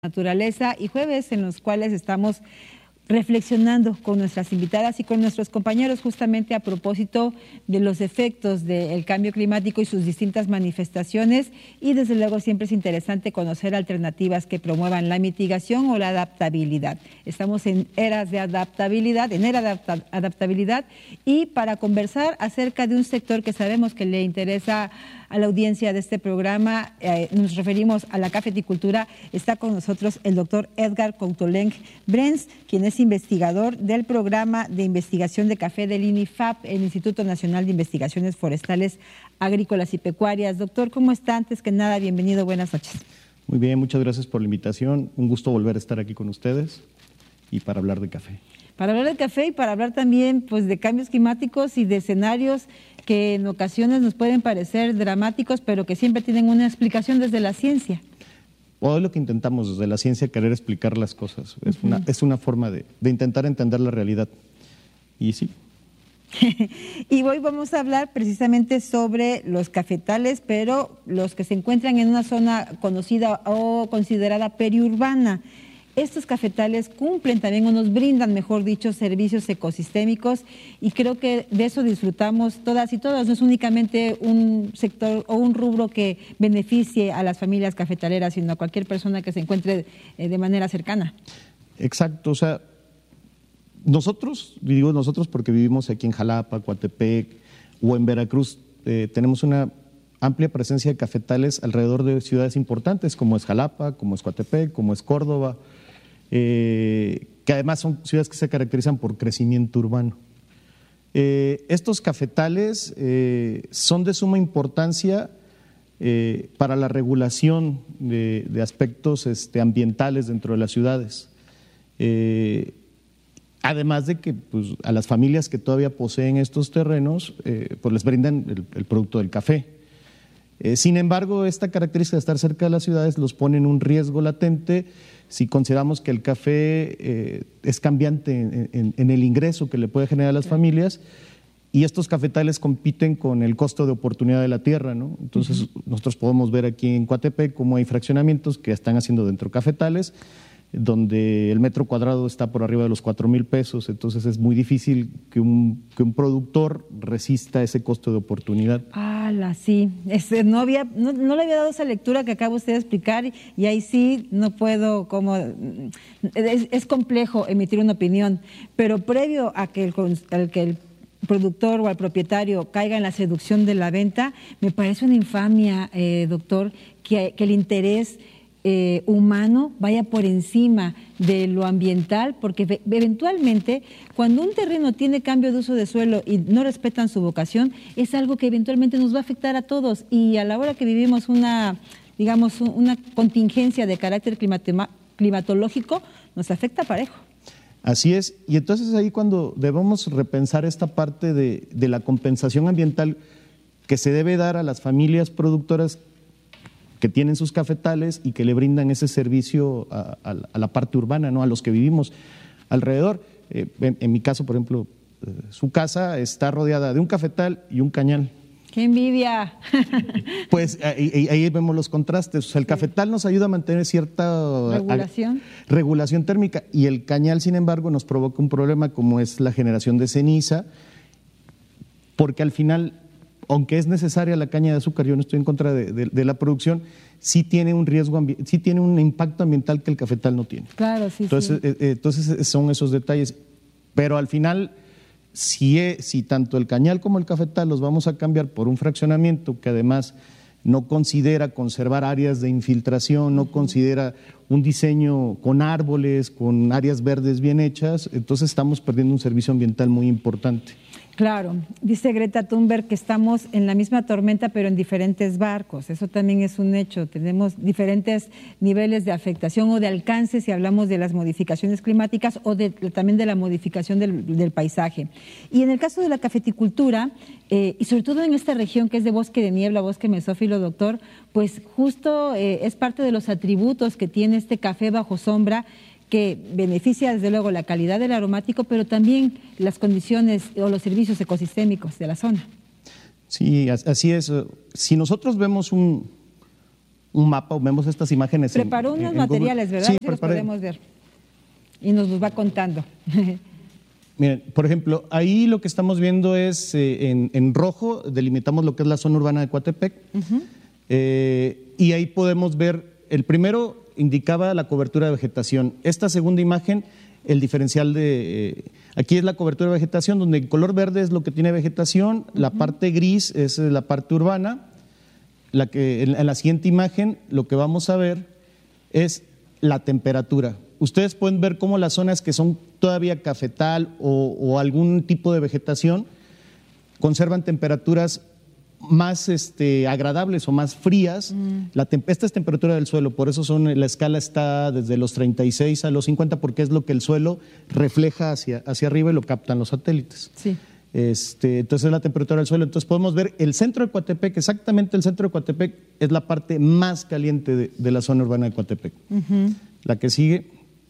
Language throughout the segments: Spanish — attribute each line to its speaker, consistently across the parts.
Speaker 1: Naturaleza y jueves en los cuales estamos reflexionando con nuestras invitadas y con nuestros compañeros justamente a propósito de los efectos del cambio climático y sus distintas manifestaciones, y desde luego siempre es interesante conocer alternativas que promuevan la mitigación o la adaptabilidad. Estamos en eras de adaptabilidad, y para conversar acerca de un sector que sabemos que le interesa a la audiencia de este programa, nos referimos a la cafeticultura. Está con nosotros el doctor Edgar Coutolenc Brens, quien es investigador del programa de investigación de café del INIFAP, el Instituto Nacional de Investigaciones Forestales, Agrícolas y Pecuarias. Doctor, ¿cómo está? Antes que nada, bienvenido, buenas noches.
Speaker 2: Muy bien, muchas gracias por la invitación. Un gusto volver a estar aquí con ustedes y para hablar de café.
Speaker 1: Para hablar de café y para hablar también pues, de cambios climáticos y de escenarios que en ocasiones nos pueden parecer dramáticos, pero que siempre tienen una explicación desde la ciencia.
Speaker 2: O es lo que intentamos desde la ciencia, querer explicar las cosas. Es una forma de intentar entender la realidad. Y sí.
Speaker 1: Y hoy vamos a hablar precisamente sobre los cafetales, pero los que se encuentran en una zona conocida o considerada periurbana. Estos cafetales cumplen también, o nos brindan, mejor dicho, servicios ecosistémicos, y creo que de eso disfrutamos todas y todos. No es únicamente un sector o un rubro que beneficie a las familias cafetaleras, sino a cualquier persona que se encuentre de manera cercana.
Speaker 2: Exacto, o sea, nosotros, digo nosotros porque vivimos aquí en Jalapa, Coatepec o en Veracruz, tenemos una amplia presencia de cafetales alrededor de ciudades importantes, como es Jalapa, como es Coatepec, como es Córdoba, que además son ciudades que se caracterizan por crecimiento urbano. Estos cafetales son de suma importancia para la regulación de aspectos ambientales dentro de las ciudades. Además de que pues, a las familias que todavía poseen estos terrenos, pues les brindan el producto del café. Sin embargo, esta característica de estar cerca de las ciudades los pone en un riesgo latente si consideramos que el café es cambiante en el ingreso que le puede generar a las familias, y estos cafetales compiten con el costo de oportunidad de la tierra, ¿no? Entonces, nosotros podemos ver aquí en Coatepec cómo hay fraccionamientos que están haciendo dentro cafetales, donde el metro cuadrado está por arriba de los 4,000 pesos, entonces es muy difícil que un productor resista ese costo de oportunidad.
Speaker 1: Sí, no le había dado esa lectura que acaba usted de explicar, y ahí sí no puedo, es complejo emitir una opinión, pero previo a que el productor o al propietario caiga en la seducción de la venta, me parece una infamia, doctor, que el interés humano vaya por encima de lo ambiental, porque eventualmente cuando un terreno tiene cambio de uso de suelo y no respetan su vocación, es algo que eventualmente nos va a afectar a todos, y a la hora que vivimos una contingencia de carácter climatológico, nos afecta parejo.
Speaker 2: Así es, y entonces ahí cuando debemos repensar esta parte de la compensación ambiental que se debe dar a las familias productoras que tienen sus cafetales y que le brindan ese servicio a la parte urbana, ¿no? A los que vivimos alrededor. En mi caso, por ejemplo, su casa está rodeada de un cafetal y un cañal.
Speaker 1: ¡Qué envidia!
Speaker 2: Pues ahí vemos los contrastes. O sea, el cafetal nos ayuda a mantener cierta regulación térmica, y el cañal, sin embargo, nos provoca un problema como es la generación de ceniza, porque al final, aunque es necesaria la caña de azúcar, yo no estoy en contra de la producción, sí tiene un riesgo, sí tiene un impacto ambiental que el cafetal no tiene.
Speaker 1: Claro, sí.
Speaker 2: Entonces son esos detalles. Pero al final, si tanto el cañal como el cafetal los vamos a cambiar por un fraccionamiento que además no considera conservar áreas de infiltración, no considera un diseño con árboles, con áreas verdes bien hechas, entonces estamos perdiendo un servicio ambiental muy importante.
Speaker 1: Claro, dice Greta Thunberg que estamos en la misma tormenta pero en diferentes barcos. Eso también es un hecho. Tenemos diferentes niveles de afectación o de alcance si hablamos de las modificaciones climáticas o también de la modificación del paisaje. Y en el caso de la cafeticultura, y sobre todo en esta región que es de bosque de niebla, bosque mesófilo, doctor, pues justo es parte de los atributos que tiene este café bajo sombra, que beneficia desde luego la calidad del aromático, pero también las condiciones o los servicios ecosistémicos de la zona.
Speaker 2: Sí, así es. Si nosotros vemos un un mapa o vemos estas imágenes.
Speaker 1: Preparó unos materiales, ¿verdad?
Speaker 2: Sí,
Speaker 1: si los podemos ver. Y nos los va contando.
Speaker 2: Miren, por ejemplo, ahí lo que estamos viendo es en rojo, delimitamos lo que es la zona urbana de Coatepec. Y ahí podemos ver, el primero indicaba la cobertura de vegetación. Esta segunda imagen, el diferencial aquí es la cobertura de vegetación, donde el color verde es lo que tiene vegetación, la parte gris es la parte urbana. En la siguiente imagen lo que vamos a ver es la temperatura. Ustedes pueden ver cómo las zonas que son todavía cafetal o algún tipo de vegetación conservan temperaturas más agradables o más frías. Esta es temperatura del suelo, por eso la escala está desde los 36 a los 50, porque es lo que el suelo refleja hacia arriba y lo captan los satélites.
Speaker 1: Sí.
Speaker 2: Entonces es la temperatura del suelo. Entonces podemos ver el centro de Coatepec, exactamente el centro de Coatepec es la parte más caliente de la zona urbana de Coatepec. La que sigue,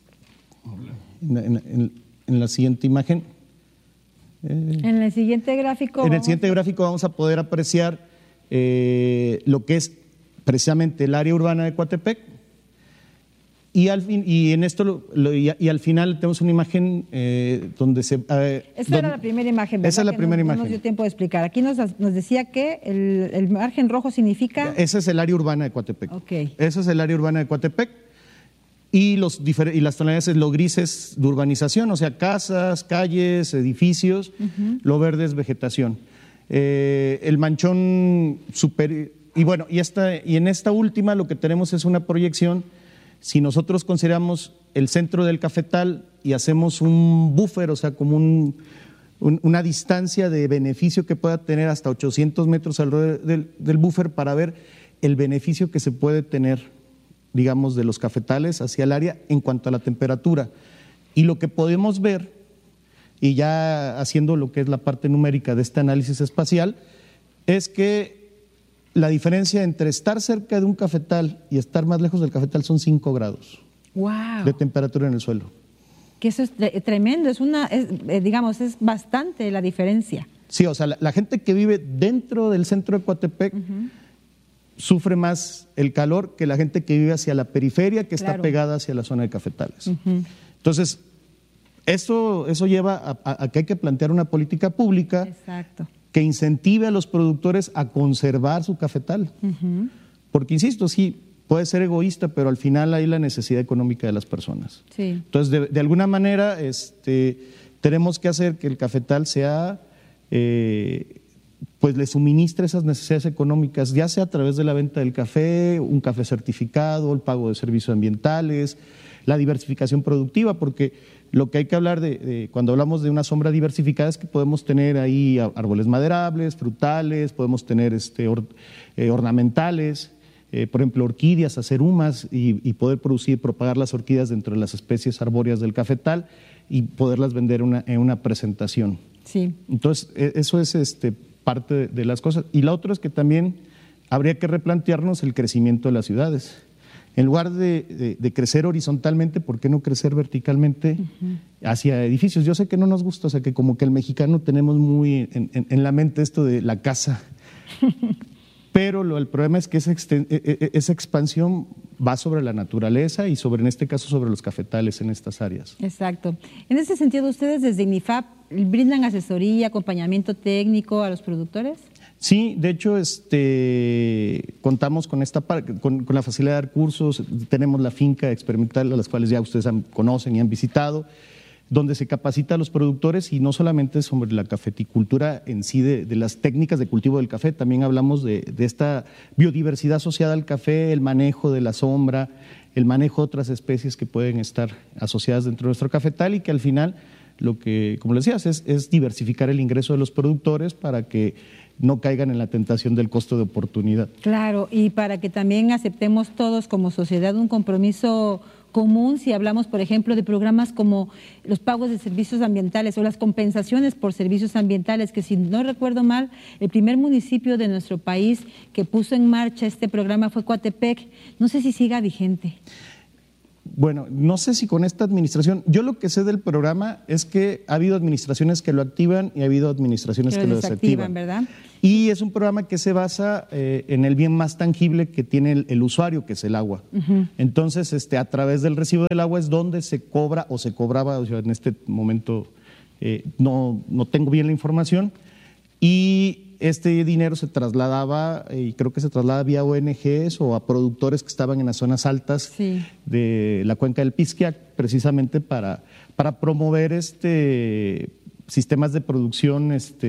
Speaker 2: en la siguiente imagen.
Speaker 1: En el siguiente gráfico.
Speaker 2: En el siguiente gráfico vamos a poder apreciar lo que es precisamente el área urbana de Coatepec. Y al final tenemos una imagen donde se...
Speaker 1: Esa era la primera imagen, ¿verdad?
Speaker 2: Esa es la primera imagen.
Speaker 1: No nos dio tiempo de explicar. Aquí nos decía que el margen rojo significa...
Speaker 2: Ese es el área urbana de Coatepec.
Speaker 1: Okay.
Speaker 2: Ese es el área urbana de Coatepec. Y las tonalidades, lo gris es de urbanización, o sea, casas, calles, edificios, lo verde es vegetación. El manchón super... Y bueno, y en esta última lo que tenemos es una proyección. Si nosotros consideramos el centro del cafetal y hacemos un buffer, o sea, como una distancia de beneficio que pueda tener hasta 800 metros alrededor del buffer para ver el beneficio que se puede tener, digamos, de los cafetales hacia el área en cuanto a la temperatura. Y lo que podemos ver, y ya haciendo lo que es la parte numérica de este análisis espacial, es que la diferencia entre estar cerca de un cafetal y estar más lejos del cafetal son 5 grados de temperatura en el suelo.
Speaker 1: Que eso es tremendo, digamos, es bastante la diferencia.
Speaker 2: Sí, o sea, la gente que vive dentro del centro de Coatepec sufre más el calor que la gente que vive hacia la periferia, que está pegada hacia la zona de cafetales. Entonces, eso lleva a que hay que plantear una política pública.
Speaker 1: Exacto.
Speaker 2: Que incentive a los productores a conservar su cafetal. Porque, insisto, sí, puede ser egoísta, pero al final hay la necesidad económica de las personas.
Speaker 1: Sí.
Speaker 2: Entonces, de alguna manera, tenemos que hacer que el cafetal sea, pues le suministre esas necesidades económicas, ya sea a través de la venta del café, un café certificado, el pago de servicios ambientales, la diversificación productiva, porque lo que hay que hablar cuando hablamos de una sombra diversificada es que podemos tener ahí árboles maderables, frutales, podemos tener ornamentales, por ejemplo, orquídeas, hacer humas y poder propagar las orquídeas dentro de las especies arbóreas del cafetal y poderlas vender en una presentación.
Speaker 1: Sí.
Speaker 2: Entonces, eso es parte de las cosas. Y la otra es que también habría que replantearnos el crecimiento de las ciudades. En lugar de crecer horizontalmente, ¿por qué no crecer verticalmente hacia edificios? Yo sé que no nos gusta, o sea, que como que el mexicano tenemos muy en la mente esto de la casa, pero el problema es que esa expansión va sobre la naturaleza y en este caso, sobre los cafetales en estas áreas.
Speaker 1: Exacto. En ese sentido, ¿ustedes desde INIFAP brindan asesoría, acompañamiento técnico a los productores?
Speaker 2: Sí, de hecho, contamos con la facilidad de dar cursos, tenemos la finca experimental, a las cuales ya ustedes conocen y han visitado, donde se capacita a los productores y no solamente sobre la cafeticultura en sí, de las técnicas de cultivo del café, también hablamos de esta biodiversidad asociada al café, el manejo de la sombra, el manejo de otras especies que pueden estar asociadas dentro de nuestro cafetal y que al final, lo que, como les decías, es diversificar el ingreso de los productores para que no caigan en la tentación del costo de oportunidad.
Speaker 1: Claro, y para que también aceptemos todos como sociedad un compromiso común, si hablamos, por ejemplo, de programas como los pagos de servicios ambientales o las compensaciones por servicios ambientales, que si no recuerdo mal, el primer municipio de nuestro país que puso en marcha este programa fue Coatepec. No sé si siga vigente.
Speaker 2: Bueno, no sé si con esta administración, yo lo que sé del programa es que ha habido administraciones que lo activan y ha habido administraciones que lo desactivan,
Speaker 1: ¿verdad?
Speaker 2: Y es un programa que se basa en el bien más tangible que tiene el usuario, que es el agua. Entonces, a través del recibo del agua es donde se cobra o se cobraba, o sea, en este momento no tengo bien la información, y este dinero se trasladaba, y creo que se traslada vía ONGs o a productores que estaban en las zonas altas de la cuenca del Pisquiac, precisamente para promover sistemas de producción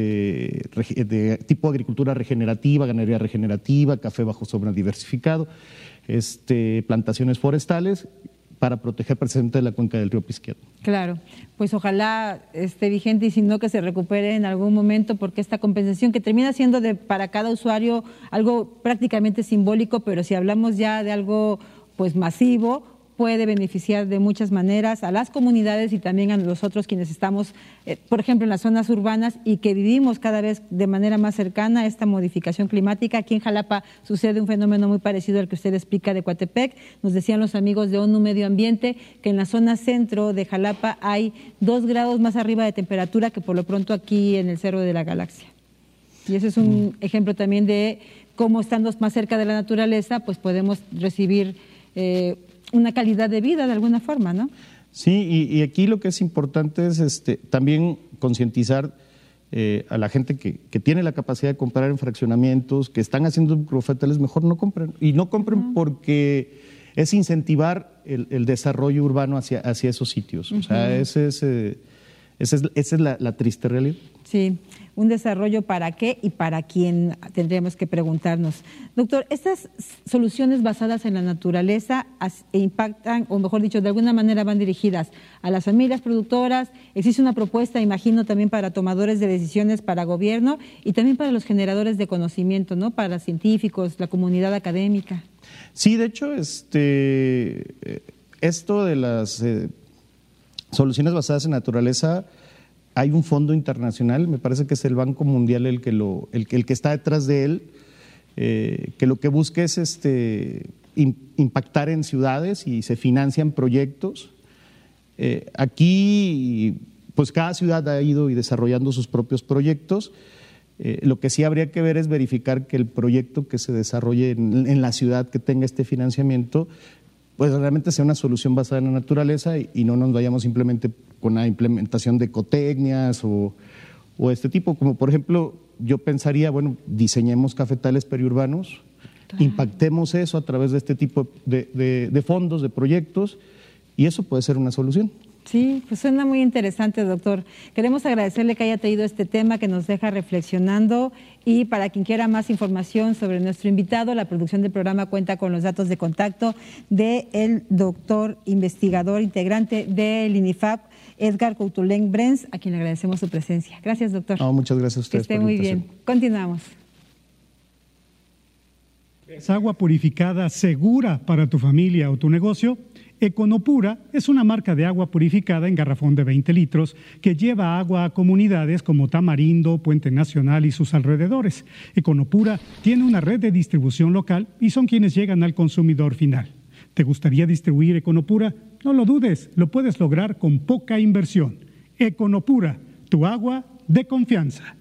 Speaker 2: de tipo agricultura regenerativa, ganadería regenerativa, café bajo sombra diversificado, plantaciones forestales, para proteger precisamente la cuenca del río Pisquiac.
Speaker 1: Claro, pues ojalá esté vigente y si no que se recupere en algún momento, porque esta compensación que termina siendo para cada usuario algo prácticamente simbólico, pero si hablamos ya de algo pues masivo, puede beneficiar de muchas maneras a las comunidades y también a nosotros quienes estamos, por ejemplo, en las zonas urbanas y que vivimos cada vez de manera más cercana a esta modificación climática. Aquí en Jalapa sucede un fenómeno muy parecido al que usted explica de Coatepec. Nos decían los amigos de ONU Medio Ambiente que en la zona centro de Jalapa hay 2 grados más arriba de temperatura que por lo pronto aquí en el Cerro de la Galaxia. Y ese es un ejemplo también de cómo estando más cerca de la naturaleza, pues podemos recibir una calidad de vida de alguna forma, ¿no?
Speaker 2: Sí, y aquí lo que es importante es también concientizar a la gente que tiene la capacidad de comprar en fraccionamientos, que están haciendo microfractales, mejor no compren. Y no compren porque es incentivar el desarrollo urbano hacia esos sitios. O sea, esa es la triste realidad.
Speaker 1: Sí, un desarrollo para qué y para quién tendríamos que preguntarnos. Doctor, estas soluciones basadas en la naturaleza impactan, o mejor dicho, de alguna manera van dirigidas a las familias productoras. Existe una propuesta, imagino, también para tomadores de decisiones, para gobierno y también para los generadores de conocimiento, ¿no? Para los científicos, la comunidad académica.
Speaker 2: Sí, de hecho, esto de las soluciones basadas en naturaleza, hay un fondo internacional, me parece que es el Banco Mundial el que está detrás de él, que lo que busca es impactar en ciudades y se financian proyectos. Aquí, pues cada ciudad ha ido y desarrollando sus propios proyectos. Lo que sí habría que ver es verificar que el proyecto que se desarrolle en la ciudad que tenga este financiamiento, pues realmente sea una solución basada en la naturaleza y no nos vayamos simplemente con la implementación de ecotecnias o este tipo. Como por ejemplo, yo pensaría, bueno, diseñemos cafetales periurbanos, impactemos eso a través de este tipo de fondos, de proyectos, y eso puede ser una solución.
Speaker 1: Sí, pues suena muy interesante, doctor. Queremos agradecerle que haya traído este tema que nos deja reflexionando, y para quien quiera más información sobre nuestro invitado, la producción del programa cuenta con los datos de contacto del doctor investigador integrante del INIFAP, Edgar Coutoulén Brens, a quien le agradecemos su presencia. Gracias, doctor.
Speaker 2: No, muchas gracias a ustedes.
Speaker 1: Que esté muy bien. Continuamos.
Speaker 3: ¿Es agua purificada segura para tu familia o tu negocio? Econopura es una marca de agua purificada en garrafón de 20 litros que lleva agua a comunidades como Tamarindo, Puente Nacional y sus alrededores. Econopura tiene una red de distribución local y son quienes llegan al consumidor final. ¿Te gustaría distribuir Econopura? No lo dudes, lo puedes lograr con poca inversión. Econopura, tu agua de confianza.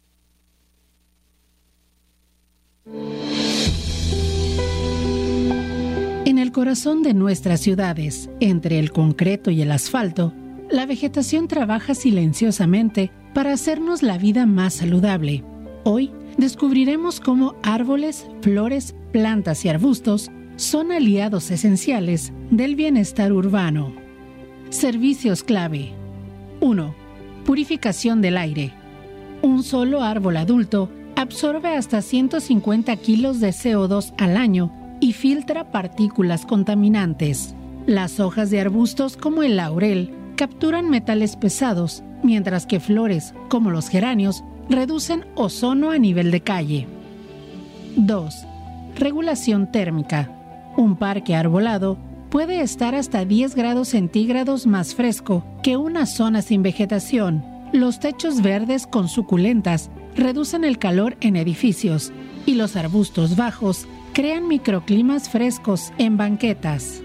Speaker 4: En el corazón de nuestras ciudades, entre el concreto y el asfalto, la vegetación trabaja silenciosamente para hacernos la vida más saludable. Hoy descubriremos cómo árboles, flores, plantas y arbustos son aliados esenciales del bienestar urbano. Servicios clave. 1. Purificación del aire. Un solo árbol adulto absorbe hasta 150 kilos de CO2 al año y filtra partículas contaminantes. Las hojas de arbustos como el laurel capturan metales pesados, mientras que flores como los geranios reducen ozono a nivel de calle. 2. Regulación térmica. Un parque arbolado puede estar hasta 10 grados centígrados más fresco que una zona sin vegetación. Los techos verdes con suculentas reducen el calor en edificios y los arbustos bajos crean microclimas frescos en banquetas.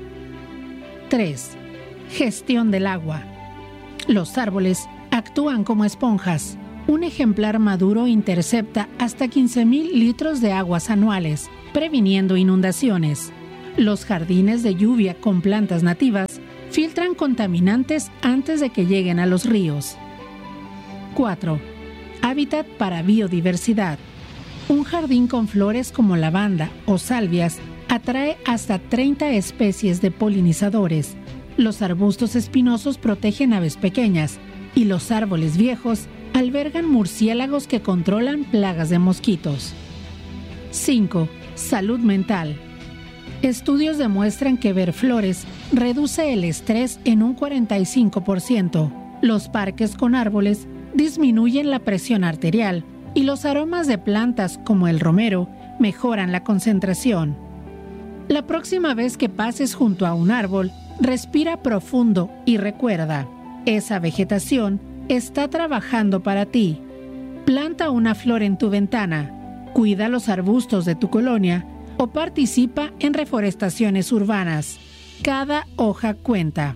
Speaker 4: 3. Gestión del agua. Los árboles actúan como esponjas. un ejemplar maduro intercepta hasta 15,000 litros de aguas anuales, previniendo inundaciones. Los jardines de lluvia con plantas nativas filtran contaminantes antes de que lleguen a los ríos. 4. Hábitat para biodiversidad. Un jardín con flores como lavanda o salvias atrae hasta 30 especies de polinizadores. Los arbustos espinosos protegen aves pequeñas y los árboles viejos albergan murciélagos que controlan plagas de mosquitos. 5. Salud mental. Estudios demuestran que ver flores reduce el estrés en un 45%. Los parques con árboles disminuyen la presión arterial y los aromas de plantas como el romero mejoran la concentración. La próxima vez que pases junto a un árbol, respira profundo y recuerda, esa vegetación está trabajando para ti. Planta una flor en tu ventana, cuida los arbustos de tu colonia o participa en reforestaciones urbanas. Cada hoja cuenta.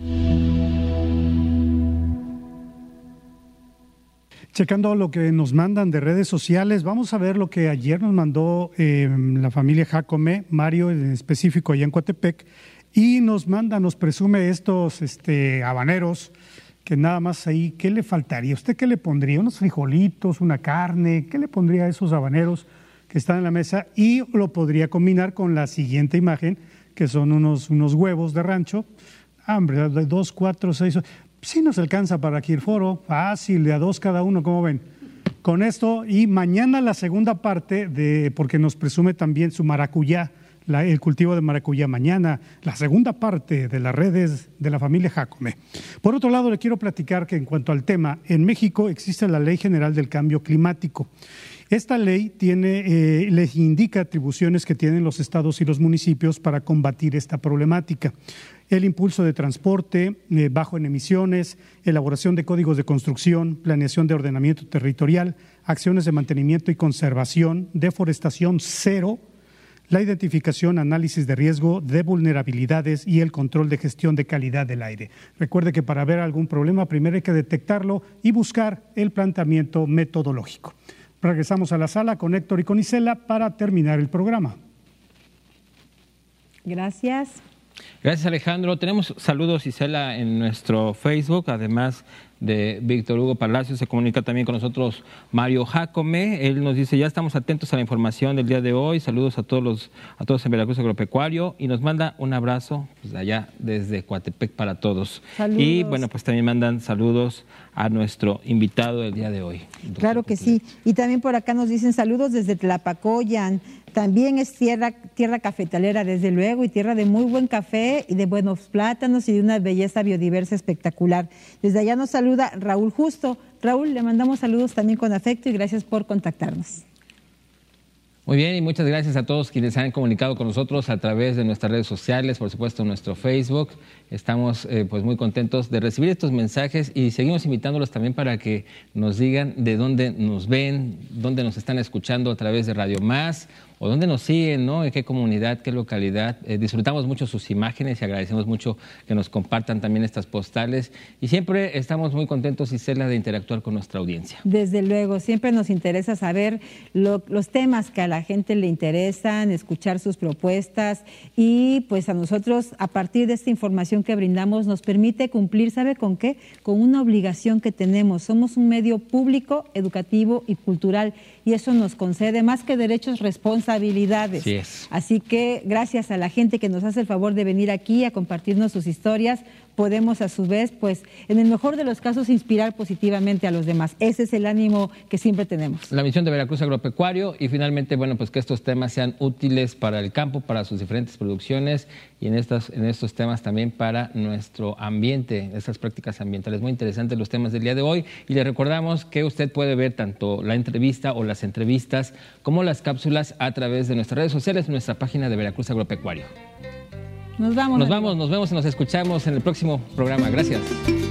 Speaker 3: Checando lo que nos mandan de redes sociales, vamos a ver lo que ayer nos mandó la familia Jacome, Mario en específico allá en Coatepec, y nos presume estos habaneros, que nada más ahí, ¿qué le faltaría? ¿Usted qué le pondría? ¿Unos frijolitos, una carne? ¿Qué le pondría a esos habaneros que están en la mesa? Y lo podría combinar con la siguiente imagen, que son unos huevos de rancho. Hombre, de 2, 4, 6... Sí nos alcanza para aquí el foro, fácil, de a 2 cada uno, ¿cómo ven? Con esto, y mañana la segunda parte, porque nos presume también su maracuyá, el cultivo de maracuyá mañana, la segunda parte de las redes de la familia Jacome. Por otro lado, le quiero platicar que en cuanto al tema, en México existe la Ley General del Cambio Climático. Esta ley les indica atribuciones que tienen los estados y los municipios para combatir esta problemática. El impulso de transporte, bajo en emisiones, elaboración de códigos de construcción, planeación de ordenamiento territorial, acciones de mantenimiento y conservación, deforestación cero, la identificación, análisis de riesgo, de vulnerabilidades y el control de gestión de calidad del aire. Recuerde que para ver algún problema primero hay que detectarlo y buscar el planteamiento metodológico. Regresamos a la sala con Héctor y con Isela para terminar el programa.
Speaker 1: Gracias.
Speaker 5: Gracias, Alejandro. Tenemos saludos, Isela, en nuestro Facebook, además de Víctor Hugo Palacios. Se comunica también con nosotros Mario Jacome. Él nos dice, ya estamos atentos a la información del día de hoy. Saludos a todos en Veracruz Agropecuario, y nos manda un abrazo allá desde Coatepec para todos.
Speaker 1: Saludos.
Speaker 5: Y bueno, pues también mandan saludos a nuestro invitado del día de hoy.
Speaker 1: Claro que sí. Y también por acá nos dicen saludos desde Tlapacoyan. También es tierra cafetalera, desde luego, y tierra de muy buen café y de buenos plátanos y de una belleza biodiversa espectacular. Desde allá nos saluda Raúl Justo. Raúl, le mandamos saludos también con afecto y gracias por contactarnos.
Speaker 5: Muy bien, y muchas gracias a todos quienes han comunicado con nosotros a través de nuestras redes sociales, por supuesto nuestro Facebook. Estamos pues muy contentos de recibir estos mensajes y seguimos invitándolos también para que nos digan de dónde nos ven, dónde nos están escuchando a través de Radio Más o dónde nos siguen, ¿no? En qué comunidad, qué localidad. Disfrutamos mucho sus imágenes y agradecemos mucho que nos compartan también estas postales. Y siempre estamos muy contentos, Isela, de interactuar con nuestra audiencia.
Speaker 1: Desde luego, siempre nos interesa saber los temas que a la gente le interesan, escuchar sus propuestas y pues a nosotros, a partir de esta información que brindamos, nos permite cumplir, ¿sabe con qué? Con una obligación que tenemos. Somos un medio público, educativo y cultural y eso nos concede más que derechos, responsabilidades.
Speaker 5: Así es.
Speaker 1: Así que gracias a la gente que nos hace el favor de venir aquí a compartirnos sus historias, podemos a su vez, pues, en el mejor de los casos, inspirar positivamente a los demás. Ese es el ánimo que siempre tenemos.
Speaker 5: La misión de Veracruz Agropecuario y finalmente, bueno, pues que estos temas sean útiles para el campo, para sus diferentes producciones y en estos temas también para nuestro ambiente, estas prácticas ambientales. Muy interesantes los temas del día de hoy y le recordamos que usted puede ver tanto la entrevista o las entrevistas como las cápsulas a través de nuestras redes sociales, nuestra página de Veracruz Agropecuario.
Speaker 1: Nos vemos y nos escuchamos en el próximo programa. Gracias.